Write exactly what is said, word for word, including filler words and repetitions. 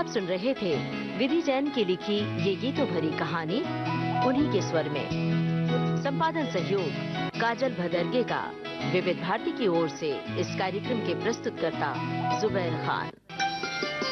सुन रहे थे विधि जैन की लिखी ये गीतों भरी कहानी उन्हीं के स्वर में। संपादन सहयोग काजल भदरगे का। विविध भारती की ओर से इस कार्यक्रम के प्रस्तुतकर्ता जुबैर खान।